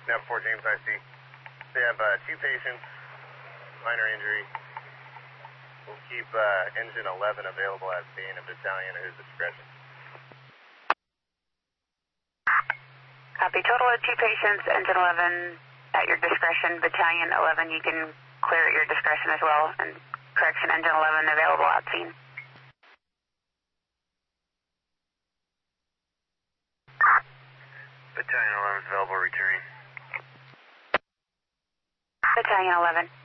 Nav 4 James IC. They have 2 patients, minor injury. We'll keep engine 11 available at being a battalion at his discretion. Copy. Total of 2 patients, engine 11 at your discretion. Battalion 11, you can clear at your discretion as well. And correction, engine 11 available at scene. Battalion 11 is available, returning. Battalion 11.